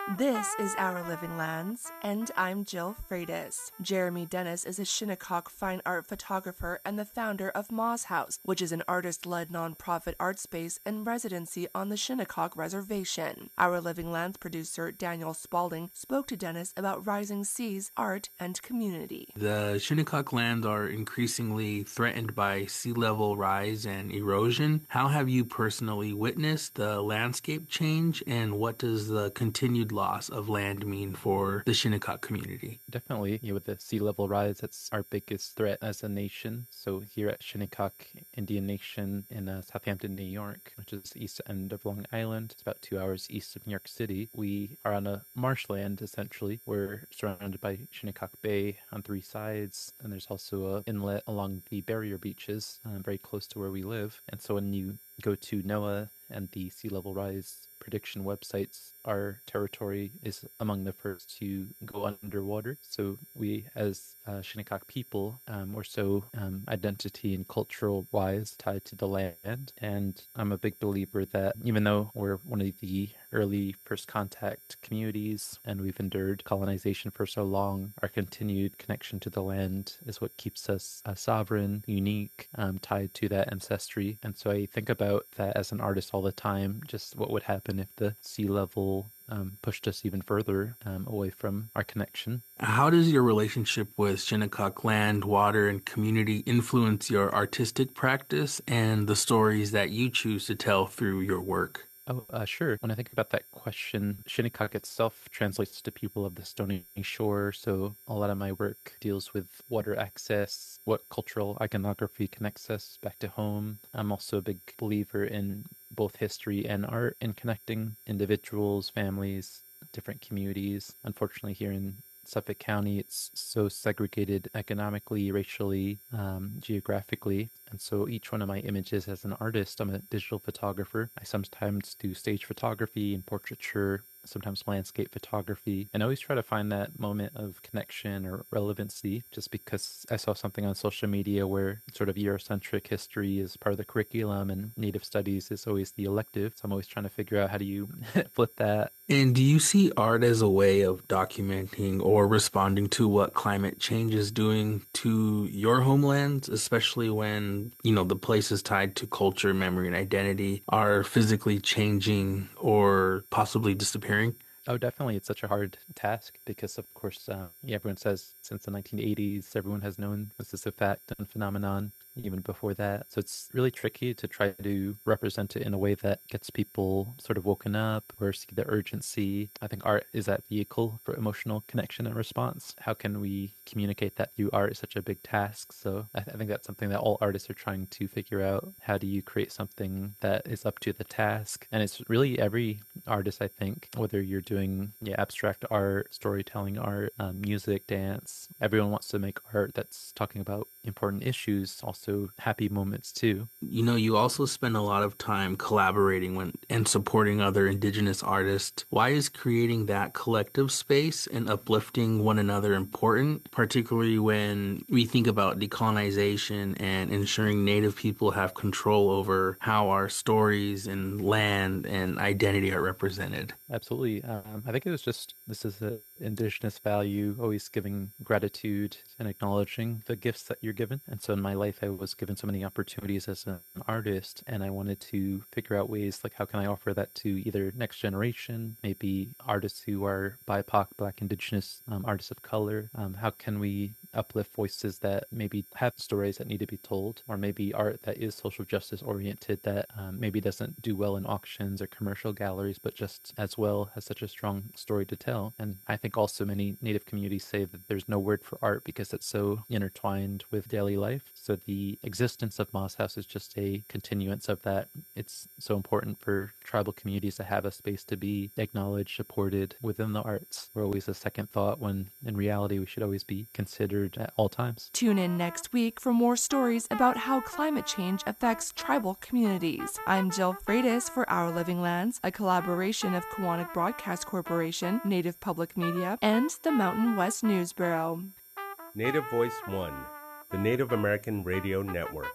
This is Our Living Lands, and I'm Jill Freitas. Jeremy Dennis is a Shinnecock fine art photographer and the founder of Moss House, which is an artist-led nonprofit art space and residency on the Shinnecock Reservation. Our Living Lands producer Daniel Spalding spoke to Dennis about Rising Seas, art, and community. The Shinnecock lands are increasingly threatened by sea level rise and erosion. How have you personally witnessed the landscape change, and what does the continued loss of land mean for the Shinnecock community? Definitely, with the sea level rise, that's our biggest threat as a nation. So here at Shinnecock Indian Nation in Southampton, New York, which is the east end of Long Island, it's about 2 hours east of New York City, we are on a marshland, essentially. We're surrounded by Shinnecock Bay on 3 sides, and there's also an inlet along the barrier beaches very close to where we live. And so when you go to NOAA and the sea level rise prediction websites, our territory is among the first to go underwater. So we, as Shinnecock people, we're so identity and cultural wise tied to the land. And I'm a big believer that even though we're one of the early first contact communities and we've endured colonization for so long, our continued connection to the land is what keeps us sovereign, unique, tied to that ancestry. And so I think about that as an artist all the time, just what would happen if the sea level pushed us even further away from our connection. How does your relationship with Shinnecock land, water, and community influence your artistic practice and the stories that you choose to tell through your work? Sure. When I think about that question, Shinnecock itself translates to people of the Stony Shore. So a lot of my work deals with water access, what cultural iconography connects us back to home. I'm also a big believer in both history and art in connecting individuals, families, different communities. Unfortunately, here in Suffolk County, it's so segregated economically, racially, geographically. And so each one of my images as an artist, I'm a digital photographer. I sometimes do stage photography and portraiture, sometimes landscape photography, and I always try to find that moment of connection or relevancy, just because I saw something on social media where sort of Eurocentric history is part of the curriculum and Native studies is always the elective. So I'm always trying to figure out how do you flip that. And do you see art as a way of documenting or responding to what climate change is doing to your homelands, especially when, the places tied to culture, memory, and identity are physically changing or possibly disappearing? Oh, definitely. It's such a hard task because, of course, everyone says since the 1980s, everyone has known this is a fact and phenomenon even before that. So it's really tricky to try to represent it in a way that gets people sort of woken up or see the urgency. I think art is that vehicle for emotional connection and response. How can we communicate that through art is such a big task. So I think that's something that all artists are trying to figure out. How do you create something that is up to the task? And it's really every artist, I think, whether you're doing abstract art, storytelling art, music, dance, everyone wants to make art that's talking about important issues, also happy moments too. You also spend a lot of time collaborating and supporting other Indigenous artists. Why is creating that collective space and uplifting one another important, particularly when we think about decolonization and ensuring Native people have control over how our stories and land and identity are represented? Absolutely. I think this is an Indigenous value, always giving gratitude and acknowledging the gifts that you're given. And so in my life, I was given so many opportunities as an artist, and I wanted to figure out ways like how can I offer that to either next generation, maybe artists who are BIPOC, Black, Indigenous, artists of color. How can we uplift voices that maybe have stories that need to be told, or maybe art that is social justice oriented that maybe doesn't do well in auctions or commercial galleries, but just as well has such a strong story to tell. And I think also many Native communities say that there's no word for art because it's so intertwined with daily life. So the existence of Moss House is just a continuance of that. It's so important for tribal communities to have a space to be acknowledged, supported within the arts. We're always a second thought when in reality we should always be considered at all times. Tune in next week for more stories about how climate change affects tribal communities. I'm Jill Freitas for Our Living Lands, a collaboration of Koahnic Broadcast Corporation, Native Public Media, and the Mountain West News Bureau. Native Voice One, the Native American Radio Network.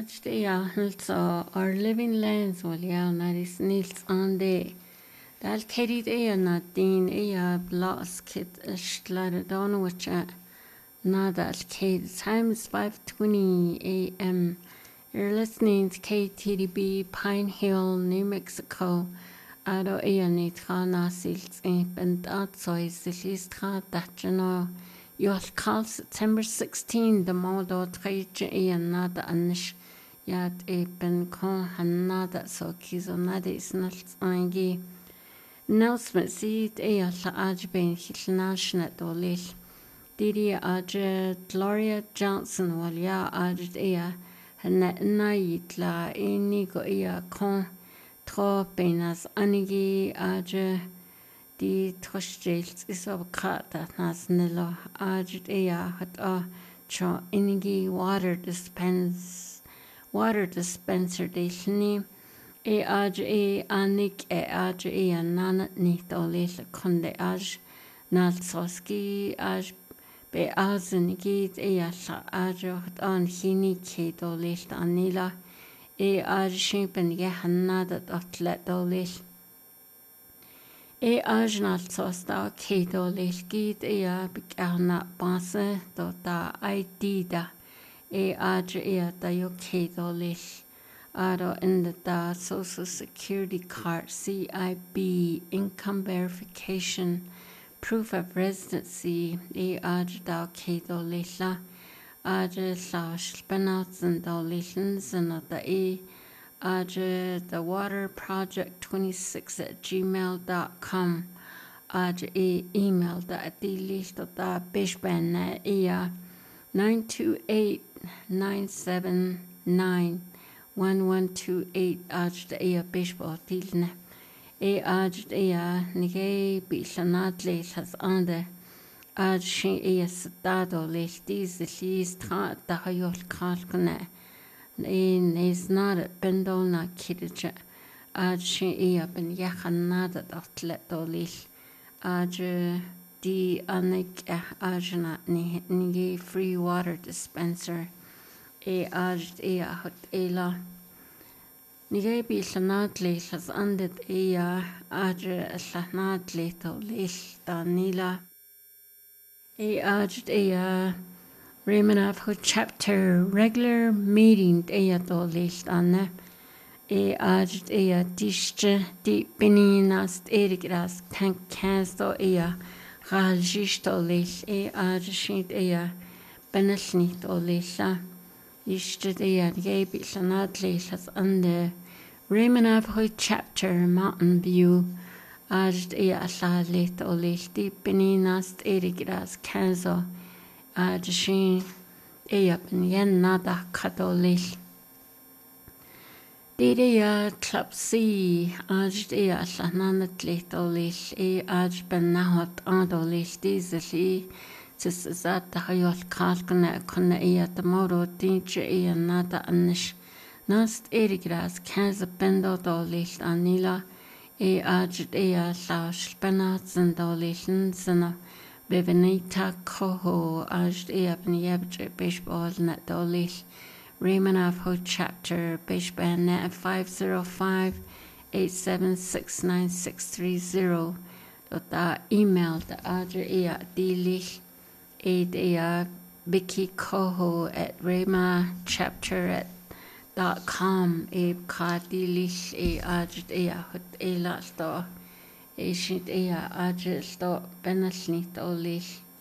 Ajde also our living lands wal ya naris nils ande. Dal kerid na din blas kit shlada don which nada al kid. Time is 5:20 a.m. You're listening to KTDB Pine Hill, New Mexico. Ado nitra nasils bent outside the least that You'll call September 16 the modo treje nada anish yat ben kon hanada so kizo nada is not angi. Announcement seed la ajben hilnashnet olil. Didi aje Gloria Johnson walya ajed hanat la inigo kon tro benas anigi aje die trostels is op krata nas nilo ajed hat cho inigi water dispenser de lni aj anik aj nana nicht olil konde aj nalsoski aj be azen git la aj hat an hini ke olil anila aj shimpen ge hanada atlet olil aj nalsosta ke olil git bikarna base da id da aj da yo ke olil Aro in the Social Security card, CIB, income verification, proof of residency, da kedo lila, slash benouts and dolations and the water project 26 at gmail.com, email that delist da bishban 928-979 1128 ajda baseball tilne ajda nige bilanat lesas ande ajshin stado lestis lis tra da hayol kalkne is not bendol na kidja ajshin ben yakhanada atlet dolis aj di anik ajna nige free water dispenser aj hot ela nige bi sanat lesas andet aj sanat leto les danila aj Raymond Afro chapter regular meeting to les anne aj dische di beninast erigras tank cansto raljisto les aj shit benelnit olesa Yesterday gave it sanatli as under Raymond Afro chapter Mountain View ajd asla lit olis deep beninast erigras kanzo adshin ben yen nada katolis Didia klapsi ajd asla nanat lit olis aj ben nahot adolis dizeli Zat the hayol kalkana kona the moro dinche nada anish nast erigras kanza bendo dolis anila aj slash benats and dolis and bevenita coho aj ben yabje baseball net dolis Raymond Afro chapter baseball net 505-876-9630 email the aj dilich Vicky Coho at ramachapter.com kadilich ajt hot ela sto shit ajt sto benasnit olish